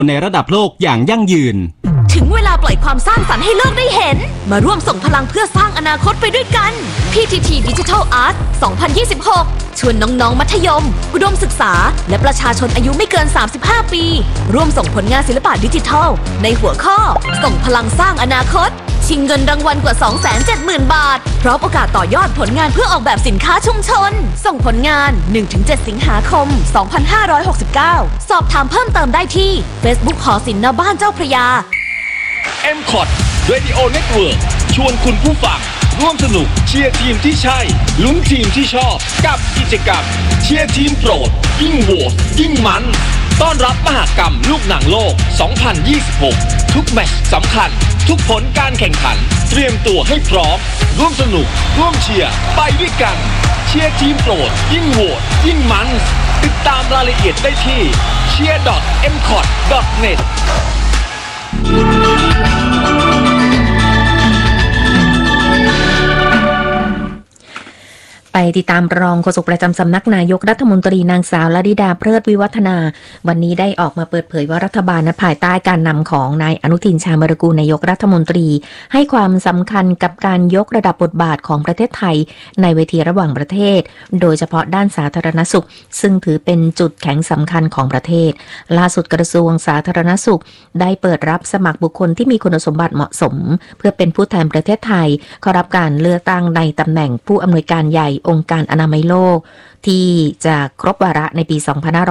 ในระดับโลกอย่างยั่งยืนถึงเวลาปล่อยความสร้างสรรค์ให้โลกได้เห็นมาร่วมส่งพลังเพื่อสร้างอนาคตไปด้วยกัน PTT Digital Art 2026 ชวนน้องๆมัธยมอุดมศึกษาและประชาชนอายุไม่เกิน35ปีร่วมส่งผลงานศิลปะดิจิทัลในหัวข้อส่งพลังสร้างอนาคตชิงเงินรางวัลกว่า 270,000 บาทพร้อมโอกาสต่อยอดผลงานเพื่อออกแบบสินค้าชุมชนส่งผลงาน 1-7 สิงหาคม 2569 สอบถามเพิ่มเติมได้ที่ Facebook หอศิลป์ณบ้านเจ้าพระยา MCOT Radio Network ชวนคุณผู้ฟังร่วมสนุกเชียร์ทีมที่ใช่ลุ้นทีมที่ชอบกับกิจกรรมเชียร์ทีมโปรดยิ่งโหวตยิ่งมันต้อนรับมหกรรมลูกหนังโลก 2026 ทุกแมตช์สำคัญทุกผลการแข่งขันเตรียมตัวให้พร้อมร่วมสนุกร่วมเชียร์ไปด้วยกันเชียร์ทีมโปรดยิ่งโหวตยิ่งมันติดตามรายละเอียดได้ที่ cheer.mcot.net ไปติดตามรองโฆษกประจำสำนักนายกรัฐมนตรีนางสาวลลิดาเพลิดวิวัฒนาวันนี้ได้ออกมาเปิดเผยว่ารัฐบาลภายใต้การนำของนายอนุทินชาญวิรากูลนายกรัฐมนตรีให้ความสำคัญกับการยกระดับบทบาทของประเทศไทยในเวทีระหว่างประเทศโดยเฉพาะด้านสาธารณสุขซึ่งถือเป็นจุดแข็งสำคัญของประเทศล่าสุดกระทรวงสาธารณสุขได้เปิดรับสมัครบุคคลที่มีคุณสมบัติเหมาะสมเพื่อเป็นผู้แทนประเทศไทยเข้ารับการเลือกตั้งในตำแหน่งผู้อำนวยการใหญ่องค์การอนามัยโลกที่จะครบวาระในปี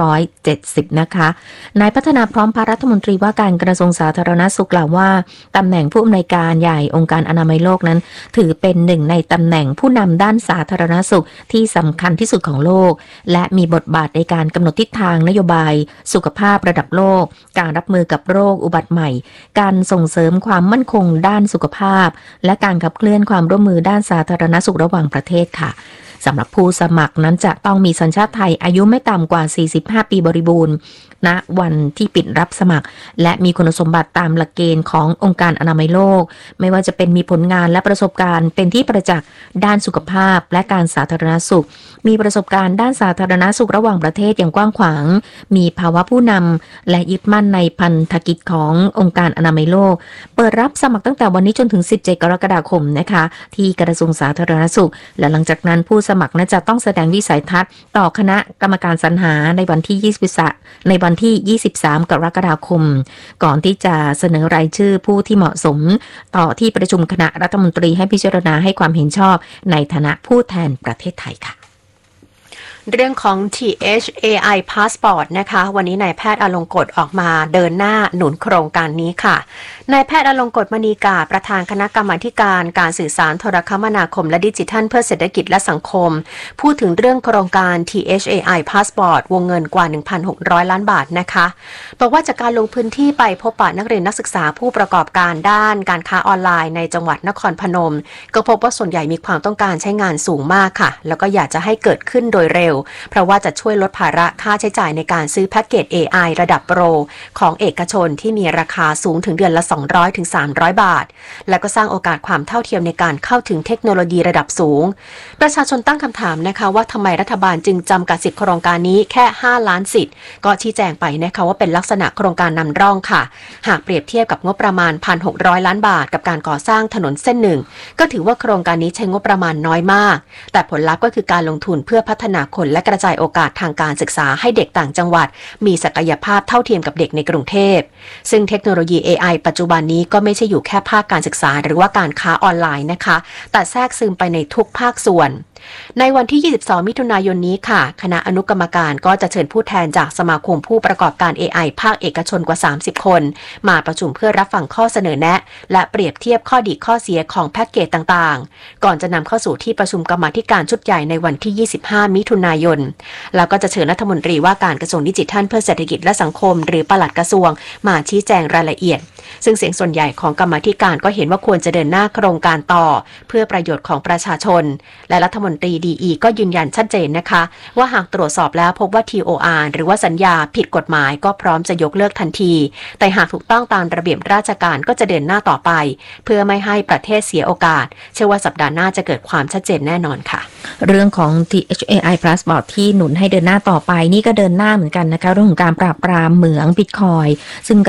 2570 นะคะนายพัฒนาพร้อมพารัฐมนตรีว่าการกระทรวงสาธารณสุขกล่าวว่าตำแหน่งผู้อำนวยการใหญ่องค์การอนามัยโลกนั้นถือเป็นหนึ่งในตำแหน่งผู้นำด้านสาธารณสุขที่สำคัญที่สุดของโลกและมีบทบาทในการกำหนดทิศทางนโยบายสุขภาพระดับโลกการรับมือกับโรคอุบัติใหม่การส่งเสริมความมั่นคงด้านสุขภาพและการขับเคลื่อนความร่วมมือด้านสาธารณสุขระหว่างประเทศค่ะสำหรับผู้สมัครนั้นจะต้องมีสัญชาติไทยอายุไม่ต่ำกว่า45ปีบริบูรณ์ณวันที่ปิดรับสมัครและมีคุณสมบัติตามหลักเกณฑ์ขององค์การอนามัยโลกไม่ว่าจะเป็นมีผลงานและประสบการณ์เป็นที่ประจักษ์ด้านสุขภาพและการสาธารณสุขมีประสบการณ์ด้านสาธารณสุขระหว่างประเทศอย่างกว้างขวางมีภาวะผู้นำและยึดมั่นในพันธกิจขององค์การอนามัยโลกเปิดรับสมัครตั้งแต่วันนี้จนถึง17 กรกฎาคมนะคะที่กระทรวงสาธารณสุขและหลังจากนั้นผู้สมัครจะต้องแสดงวิสัยทัศน์ต่อคณะกรรมการสรรหาในวันที่23 กรกฎาคมก่อนที่จะเสนอรายชื่อผู้ที่เหมาะสมต่อที่ประชุมคณะรัฐมนตรีให้พิจารณาให้ความเห็นชอบในฐานะผู้แทนประเทศไทยค่ะเรื่องของ THAI Passport นะคะวันนี้นายแพทย์อลงกฎออกมาเดินหน้าหนุนโครงการนี้ค่ะนายแพทย์อลงกฎมณีกาจประธานคณะกรรมาธิการการสื่อสารโทรคมนาคมและดิจิทัลเพื่อเศรษฐกิจและสังคมพูดถึงเรื่องโครงการ THAI Passport วงเงินกว่า 1,600 ล้านบาทนะคะบอกว่าจากการลงพื้นที่ไปพบปะนักเรียนนักศึกษาผู้ประกอบการด้านการค้าออนไลน์ในจังหวัดนครพนมก็พบว่าส่วนใหญ่มีความต้องการใช้งานสูงมากค่ะแล้วก็อยากจะให้เกิดขึ้นโดยเร็วเพราะว่าจะช่วยลดภาระค่าใช้จ่ายในการซื้อแพ็กเกจ AI ระดับโปรของเอกชนที่มีราคาสูงถึงเดือนละ 200-300 บาทและก็สร้างโอกาสความเท่าเทียมในการเข้าถึงเทคโนโลยีระดับสูงประชาชนตั้งคำถามนะคะว่าทำไมรัฐบาลจึงจำกัดสิทธิโครงการนี้แค่5ล้านสิทธิ์ก็ชี้แจงไปนะคะว่าเป็นลักษณะโครงการนำร่องค่ะหากเปรียบเทียบกับงบประมาณ 1,600 ล้านบาทกับการก่อสร้างถนนเส้นหนึ่งก็ถือว่าโครงการนี้ใช้งบประมาณน้อยมากแต่ผลลัพธ์ก็คือการลงทุนเพื่อพัฒนาคนและกระจายโอกาสทางการศึกษาให้เด็กต่างจังหวัดมีศักยภาพเท่าเทียมกับเด็กในกรุงเทพซึ่งเทคโนโลยี AI ปัจจุบันนี้ก็ไม่ใช่อยู่แค่ภาคการศึกษาหรือว่าการค้าออนไลน์นะคะแต่แทรกซึมไปในทุกภาคส่วนในวันที่ 22 มิถุนายนนี้ค่ะคณะอนุกรรมการก็จะเชิญผู้แทนจากสมาคมผู้ประกอบการ AI ภาคเอกชนกว่า 30 คนมาประชุมเพื่อรับฟังข้อเสนอแนะและเปรียบเทียบข้อดีข้อเสียของแพ็กเกจต่างๆก่อนจะนำเข้าสู่ที่ประชุมกรรมาธิการชุดใหญ่ในวันที่ 25 มิถุนายนแล้วก็จะเชิญรัฐมนตรีว่าการกระทรวงดิจิทัลเพื่อเศรษฐกิจและสังคมหรือปลัดกระทรวงมาชี้แจงรายละเอียดซึ่งเสียงส่วนใหญ่ของกรรมาธิการก็เห็นว่าควรจะเดินหน้าโครงการต่อเพื่อประโยชน์ของประชาชนและรัฐมนตรีดีก็ยืนยันชัดเจนนะคะว่าหากตรวจสอบแล้วพบว่า TOR หรือว่าสัญญาผิดกฎหมายก็พร้อมจะยกเลิกทันทีแต่หากถูกต้องตามระเบียบราชการก็จะเดินหน้าต่อไปเพื่อไม่ให้ประเทศเสียโอกาสเชื่อว่าสัปดาห์หน้าจะเกิดความชัดเจนแน่นอนค่ะเรื่องของ THAI Passport ที่หนุนให้เดินหน้าต่อไปนี่ก็เดินหน้าเหมือนกันนะคะเรื่องของการปราบปรามเหมืองบิตคอยน์ซึ่ง